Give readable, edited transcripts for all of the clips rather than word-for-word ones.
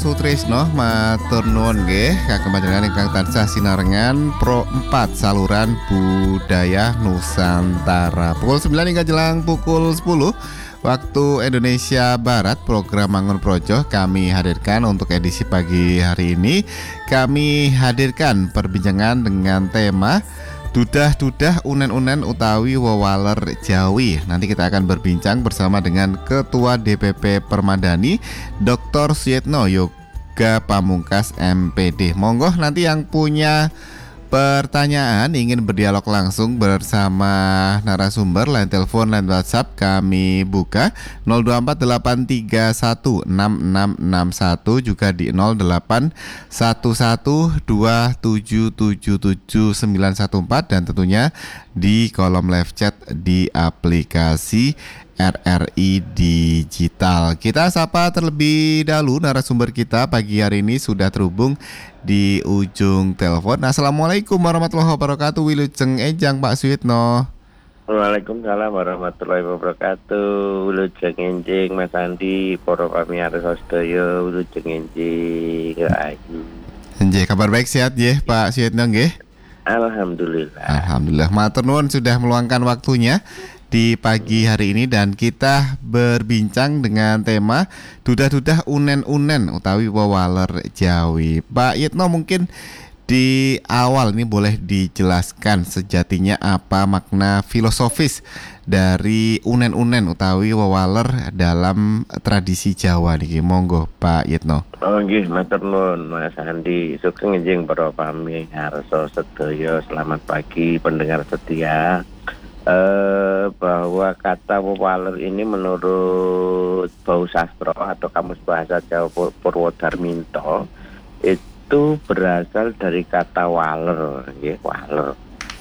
Sutrisno matur nuwun nggih kagem panjenengan ingkang tansah sinarengan Pro 4 saluran budaya Nusantara. Pukul 9 hingga jelang pukul 10 waktu Indonesia Barat, program Mangun Projo kami hadirkan untuk edisi pagi hari ini. Kami hadirkan perbincangan dengan tema Dudah-dudah unen-unen utawi wewaler Jawi. Nanti kita akan berbincang bersama dengan Ketua DPP Permadani Dr. Suyitno Yoga Pamungkas MPD. Monggo nanti yang punya pertanyaan ingin berdialog langsung bersama narasumber, line telepon, line WhatsApp kami buka 02483166661 juga di 081127777914 dan tentunya di kolom live chat di aplikasi RRI Digital. Kita sapa terlebih dahulu narasumber kita pagi hari ini sudah terhubung di ujung telepon. Assalamualaikum warahmatullahi wabarakatuh. Wilujeng Enjang Pak Suyitno. Waalaikumsalam warahmatullahi wabarakatuh. Wilujeng Enjing Mas Andi, para pamirsa sedaya, wilujeng Enjing Ayu. Nggih, kabar baik sehat nggih Pak Suyitno nggih? Alhamdulillah. Alhamdulillah. Matur nuwun sudah meluangkan waktunya di pagi hari ini dan kita berbincang dengan tema Dudah-dudah unen-unen utawi wewaler Jawi. Pak Yitno, mungkin di awal ini boleh dijelaskan sejatinya apa makna filosofis dari unen-unen utawi wewaler dalam tradisi Jawa niki. Monggo Pak Yitno. Oh nggih, matur nuwun Mas Andi. Sugeng enjing para pamirsa sedaya, selamat pagi pendengar setia. Bahwa kata wewaler ini menurut Bau Sastro atau Kamus Bahasa Jawa Purwodarminto itu berasal dari kata waler, ya, waler.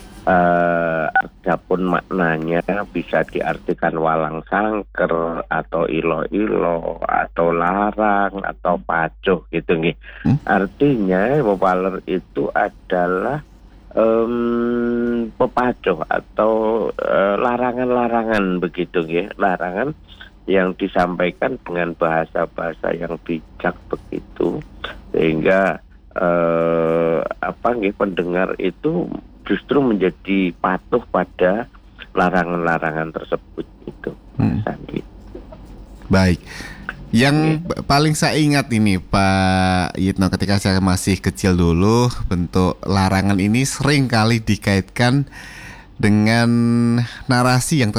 Adapun maknanya bisa diartikan walang sangker atau ilo-ilo atau larang atau pacuh gitu nggih. Artinya wewaler itu adalah pepacuh atau larangan-larangan begitu ya, larangan yang disampaikan dengan bahasa-bahasa yang bijak begitu sehingga pendengar itu justru menjadi patuh pada larangan-larangan tersebut itu. Sandi. Baik. Yang paling saya ingat ini Pak Yitno, ketika saya masih kecil dulu, bentuk larangan ini sering kali dikaitkan dengan narasi yang